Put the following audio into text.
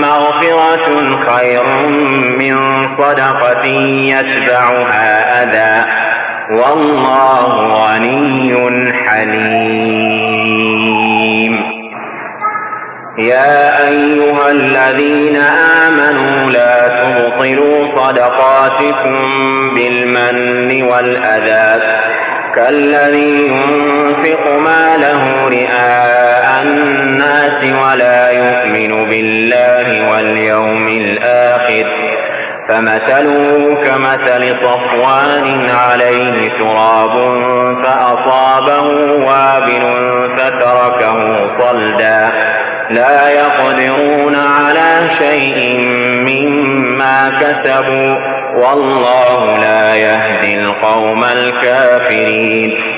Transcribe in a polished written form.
ومغفرة خير من صدقة يتبعها أذى والله غني حليم. يا أيها الذين آمنوا لا تبطلوا صدقاتكم بالمن والأذى كالذي ينفق ماله رئاء الناس ولا يؤمن بالله واليوم الآخر فمثله كمثل صفوان عليه تراب فأصابه وابل فتركه صلدا لا يقدرون على شيء مما كسبوا والله لا يهدي القوم الكافرين.